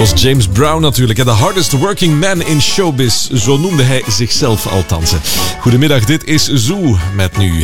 was James Brown natuurlijk. The hardest working man in showbiz. Zo noemde hij zichzelf althans. Goedemiddag, dit is Zoo met nu